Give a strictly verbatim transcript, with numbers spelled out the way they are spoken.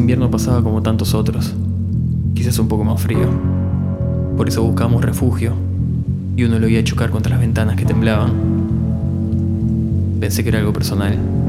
ese invierno pasaba como tantos otros, quizás un poco más frío. Por eso buscábamos refugio, y uno lo oía chocar contra las ventanas que temblaban. Pensé que era algo personal.